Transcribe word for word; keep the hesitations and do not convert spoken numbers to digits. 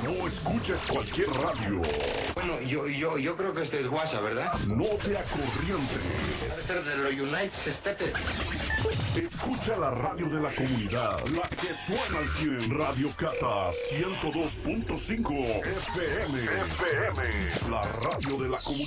No escuches cualquier radio. Bueno, yo, yo, yo creo que este es WhatsApp, ¿verdad? No te acorrientes. Debe ser de los United States. Escucha la radio de la comunidad, la que suena al cien. Radio Cata ciento dos punto cinco F M. F M. La radio de la comunidad.